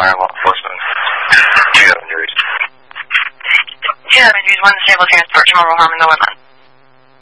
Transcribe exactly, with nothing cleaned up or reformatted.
fire law enforcement. Two have injuries. Two have injuries, one disabled transport, tomorrow harm in the women.